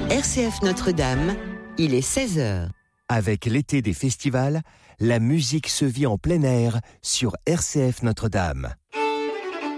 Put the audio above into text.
RCF Notre-Dame, il est 16h. Avec l'été des festivals, la musique se vit en plein air sur RCF Notre-Dame.